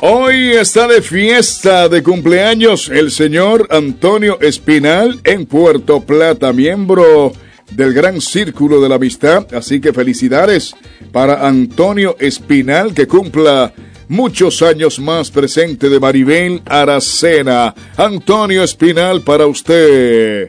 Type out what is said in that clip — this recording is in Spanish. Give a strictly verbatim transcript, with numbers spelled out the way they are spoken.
Hoy está de fiesta de cumpleaños el señor Antonio Espinal en Puerto Plata, miembro del Gran Círculo de la Amistad. Así que felicidades para Antonio Espinal, que cumpla muchos años más, presente de Maribel Aracena. Antonio Espinal, para usted.